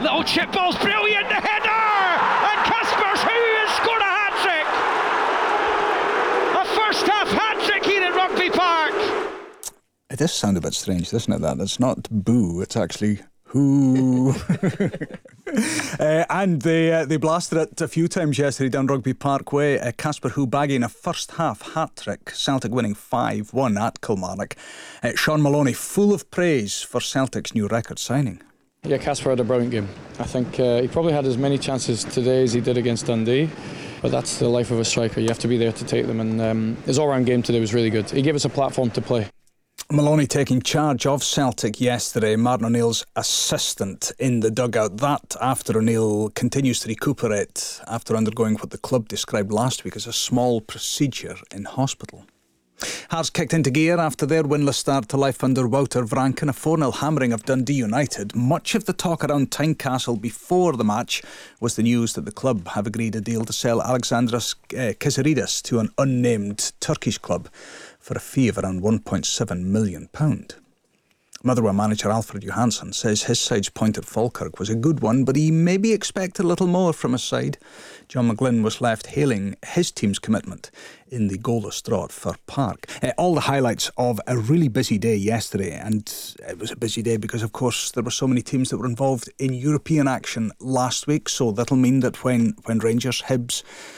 Little chip ball's brilliant, the header! And Kasper Schou has scored a hat-trick! A first-half hat-trick here at Rugby Park! It does sound a bit strange, doesn't it, that? It's not boo, it's actually who. And they blasted it a few times yesterday down Rugby Park Way. Kasper Schou bagging a first-half hat-trick, Celtic winning 5-1 at Kilmarnock. Sean Maloney full of praise for Celtic's new record signing. Yeah, Kasper had a brilliant game. I think he probably had as many chances today as he did against Dundee, but that's the life of a striker. You have to be there to take them, and his all-round game today was really good. He gave us a platform to play. Maloney taking charge of Celtic yesterday, Martin O'Neill's assistant in the dugout. That after O'Neill continues to recuperate after undergoing what the club described last week as a small procedure in hospital. Hearts kicked into gear after their winless start to life under Wouter Vranken, a 4-0 hammering of Dundee United. Much of the talk around Tynecastle before the match was the news that the club have agreed a deal to sell Alexandros Kiziridis to an unnamed Turkish club for a fee of around £1.7 million. Motherwell manager Alfred Johansson says his side's point at Falkirk was a good one, but he maybe expected a little more from his side. John McGlynn was left hailing his team's commitment in the goalless draw at Fir Park. All the highlights of a really busy day yesterday, and it was a busy day because, of course, there were so many teams that were involved in European action last week, so that'll mean that when Rangers, Hibs,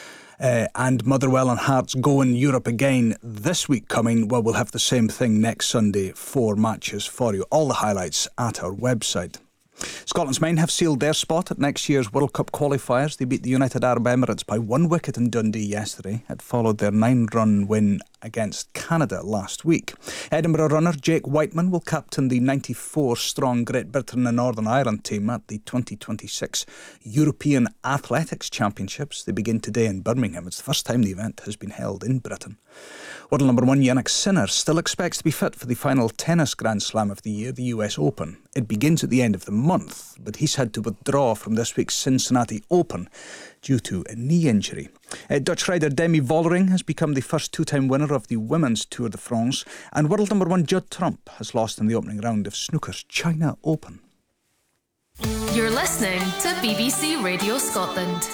and Motherwell and Hearts go in Europe again this week coming, well, we'll have the same thing next Sunday, 4 matches for you. All the highlights at our website. Scotland's men have sealed their spot at next year's World Cup qualifiers. They beat the United Arab Emirates by 1 wicket in Dundee yesterday. It followed their 9-run win against Canada last week. Edinburgh runner Jake Whiteman will captain the 94-strong Great Britain and Northern Ireland team at the 2026 European Athletics Championships. They begin today in Birmingham. It's the first time the event has been held in Britain. World number 1 Jannik Sinner still expects to be fit for the final tennis Grand Slam of the year, the US Open. It begins at the end of the month, but he's had to withdraw from this week's Cincinnati Open due to a knee injury. Dutch rider Demi Vollering has become the first 2-time winner of the Women's Tour de France, and world number 1 Judd Trump has lost in the opening round of snooker's China Open. You're listening to BBC Radio Scotland.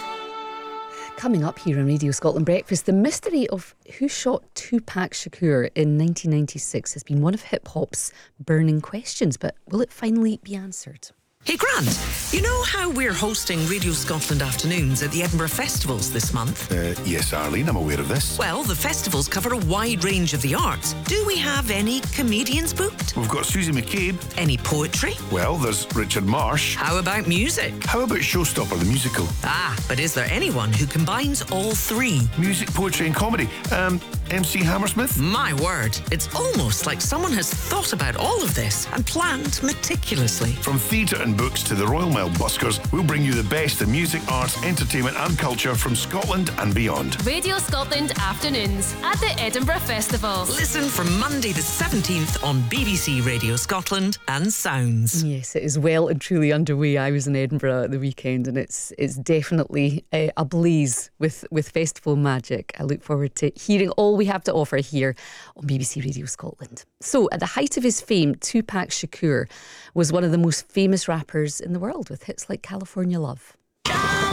Coming up here on Radio Scotland Breakfast, the mystery of who shot Tupac Shakur in 1996 has been one of hip-hop's burning questions, but will it finally be answered? Hey Grant, you know how we're hosting Radio Scotland afternoons at the Edinburgh Festivals this month? Yes, Arlene, I'm aware of this. Well, the festivals cover a wide range of the arts. Do we have any comedians booked? We've got Susie McCabe. Any poetry? Well, there's Richard Marsh. How about music? How about Showstopper the musical? Ah, but is there anyone who combines all three? Music, poetry and comedy. MC Hammersmith? My word, it's almost like someone has thought about all of this and planned meticulously. From theatre and books to the Royal Mail buskers, we'll bring you the best in music, arts, entertainment and culture from Scotland and beyond. Radio Scotland afternoons at the Edinburgh Festivals. Listen from Monday the 17th on BBC Radio Scotland and Sounds. Yes, it is well and truly underway. I was in Edinburgh at the weekend, and it's definitely ablaze with festival magic. I look forward to hearing all we have to offer here on BBC Radio Scotland. So, at the height of his fame, Tupac Shakur was one of the most famous rappers in the world, with hits like California Love.